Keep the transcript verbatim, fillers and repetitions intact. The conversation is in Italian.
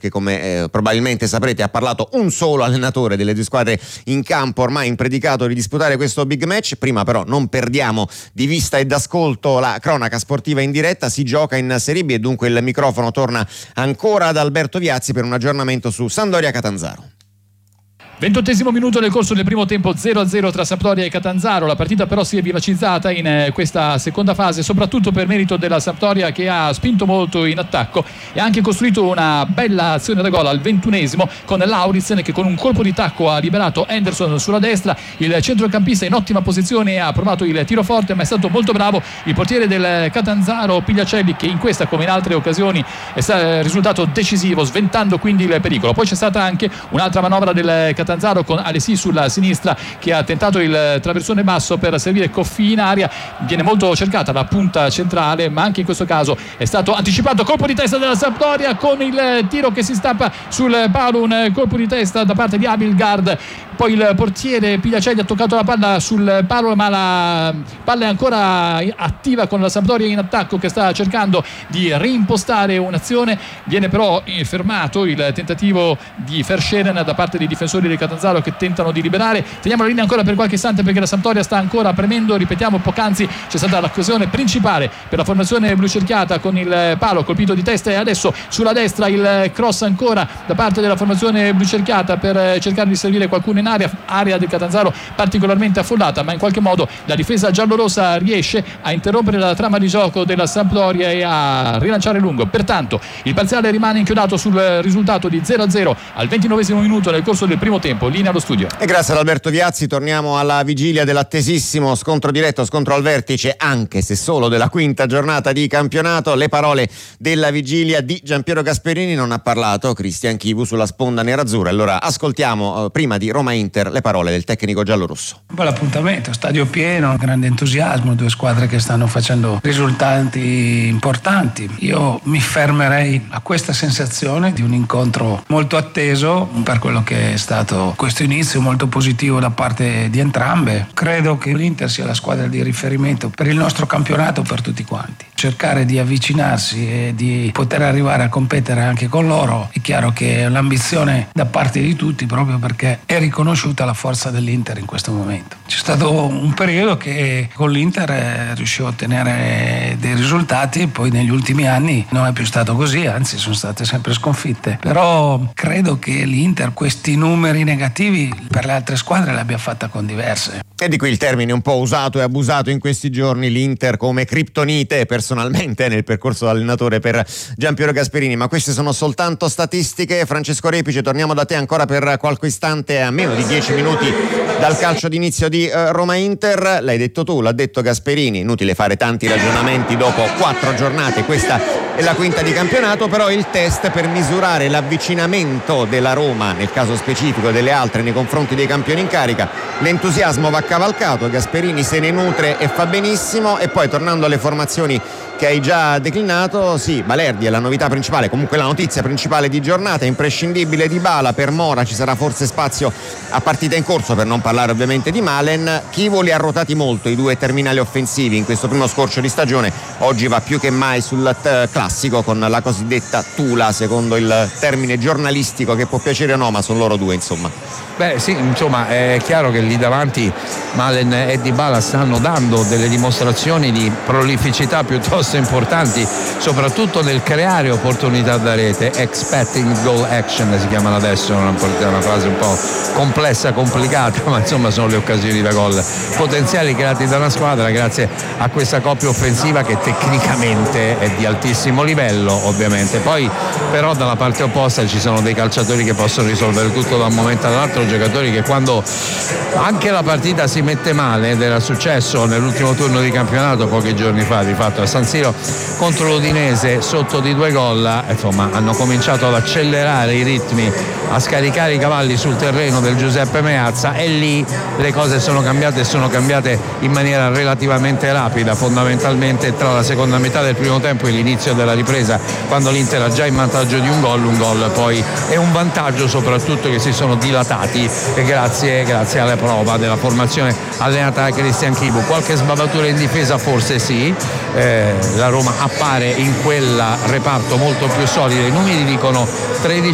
perché come eh, probabilmente saprete ha parlato un solo allenatore delle due squadre in campo, ormai impredicato di disputare questo big match. Prima però non perdiamo di vista e d'ascolto la cronaca sportiva in diretta. Si gioca in Serie B e dunque il microfono torna ancora ad Alberto Viazzi per un aggiornamento su Sampdoria Catanzaro. ventottesimo minuto nel corso del primo tempo, zero a zero tra Sampdoria e Catanzaro. La partita però si è vivacizzata in eh, questa seconda fase, soprattutto per merito della Sampdoria, che ha spinto molto in attacco e ha anche costruito una bella azione da gol al ventunesimo con Lauritsen, che con un colpo di tacco ha liberato Henderson sulla destra. Il centrocampista in ottima posizione ha provato il tiro forte, ma è stato molto bravo il portiere del Catanzaro Pigliacelli, che in questa come in altre occasioni è risultato decisivo, sventando quindi il pericolo. Poi c'è stata anche un'altra manovra del Catanzaro Catanzaro con Alessi sulla sinistra, che ha tentato il traversone basso per servire Coffi in aria. Viene molto cercata la punta centrale, ma anche in questo caso è stato anticipato. Colpo di testa della Sampdoria con il tiro che si stappa sul palo, un colpo di testa da parte di Abilgard. Poi il portiere Pigliacelli ha toccato la palla sul palo, ma la palla è ancora attiva con la Sampdoria in attacco, che sta cercando di reimpostare un'azione. Viene però fermato il tentativo di Verscheren da parte dei difensori del Catanzaro, che tentano di liberare. Teniamo la linea ancora per qualche istante perché la Sampdoria sta ancora premendo. Ripetiamo, poc'anzi c'è stata l'occasione principale per la formazione blu cerchiata con il palo colpito di testa, e adesso sulla destra il cross ancora da parte della formazione blu cerchiata per cercare di servire qualcuno in area, area del Catanzaro particolarmente affollata, ma in qualche modo la difesa giallorossa riesce a interrompere la trama di gioco della Sampdoria e a rilanciare lungo. Pertanto il parziale rimane inchiodato sul risultato di zero a zero al ventinovesimo minuto nel corso del primo tempo. Linea allo studio. E grazie ad Alberto Viazzi. Torniamo alla vigilia dell'attesissimo scontro diretto, scontro al vertice, anche se solo della quinta giornata di campionato. Le parole della vigilia di Giampiero Gasperini. Non ha parlato Cristian Chivu sulla sponda nerazzurra. Allora ascoltiamo eh, prima di Roma Inter le parole del tecnico giallorosso. Un bel appuntamento, stadio pieno, grande entusiasmo, due squadre che stanno facendo risultati importanti. Io mi fermerei a questa sensazione di un incontro molto atteso per quello che è stato questo inizio molto positivo da parte di entrambe. Credo che l'Inter sia la squadra di riferimento per il nostro campionato, per tutti quanti. Cercare di avvicinarsi e di poter arrivare a competere anche con loro è chiaro che è l'ambizione da parte di tutti, proprio perché è riconosciuta la forza dell'Inter in questo momento. C'è stato un periodo che con l'Inter riuscivo a ottenere dei risultati, poi negli ultimi anni non è più stato così, anzi sono state sempre sconfitte. Però credo che l'Inter questi numeri negativi per le altre squadre le abbia fatta con diverse. E di qui il termine un po' usato e abusato in questi giorni, l'Inter come criptonite, personalmente nel percorso da allenatore per Giampiero Gasperini. Ma queste sono soltanto statistiche. Francesco Repice, torniamo da te ancora per qualche istante, a meno di dieci minuti dal calcio d'inizio di uh, Roma Inter. L'hai detto tu, l'ha detto Gasperini, inutile fare tanti ragionamenti dopo quattro giornate, questa è la quinta di campionato. Però il test per misurare l'avvicinamento della Roma, nel caso specifico delle altre, nei confronti dei campioni in carica, l'entusiasmo va cavalcato, Gasperini se ne nutre e fa benissimo. E poi tornando alle formazioni che hai già declinato, sì, Balerdi è la novità principale, comunque la notizia principale di giornata, imprescindibile Dybala. Per Mora ci sarà forse spazio a partita in corso, per non parlare ovviamente di Malen. Chivu li ha ruotati molto i due terminali offensivi in questo primo scorcio di stagione, oggi va più che mai sul t- classico con la cosiddetta tula, secondo il termine giornalistico che può piacere o no, ma sono loro due insomma. Beh sì, insomma è chiaro che lì davanti Malen e Dybala stanno dando delle dimostrazioni di prolificità piuttosto importanti, soprattutto nel creare opportunità da rete. Expecting goal action si chiamano adesso, è una, una frase un po' complessa, complicata, ma insomma sono le occasioni da gol potenziali creati da una squadra grazie a questa coppia offensiva che tecnicamente è di altissimo livello, ovviamente. Poi però dalla parte opposta ci sono dei calciatori che possono risolvere tutto da un momento all'altro, giocatori che quando anche la partita si mette male, ed era successo nell'ultimo turno di campionato pochi giorni fa di fatto a San Siro contro l'Udinese sotto di due gol, insomma hanno cominciato ad accelerare i ritmi, a scaricare i cavalli sul terreno del Giuseppe Meazza, e lì le cose sono cambiate e sono cambiate in maniera relativamente rapida, fondamentalmente tra la seconda metà del primo tempo e l'inizio della ripresa, quando l'Inter ha già in vantaggio di un gol, un gol poi è un vantaggio soprattutto che si sono dilatati e grazie, grazie alla prova della formazione allenata da Cristian Chivu. Qualche sbavatura in difesa forse sì, eh, la Roma appare in quel reparto molto più solido, i numeri dicono tredici